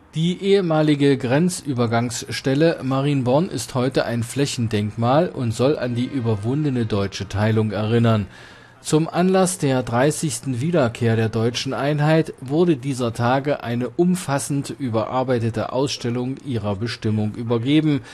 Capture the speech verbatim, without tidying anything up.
Die ehemalige Grenzübergangsstelle Marienborn ist heute ein Flächendenkmal und soll an die überwundene deutsche Teilung erinnern. Zum Anlass der dreißigsten Wiederkehr der deutschen Einheit wurde dieser Tage eine umfassend überarbeitete Ausstellung ihrer Bestimmung übergeben